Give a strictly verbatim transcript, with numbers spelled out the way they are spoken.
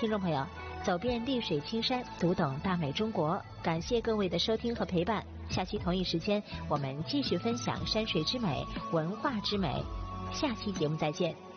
听众朋友，走遍绿水青山，读懂大美中国。感谢各位的收听和陪伴。下期同一时间，我们继续分享山水之美、文化之美。下期节目再见。